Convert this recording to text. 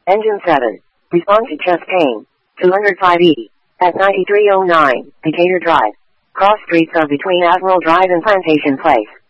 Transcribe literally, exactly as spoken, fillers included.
Engine seven. Respond to chest pain. two oh five E. At ninety-three oh nine, Decatur Drive. Cross streets of between Admiral Drive and Plantation Place.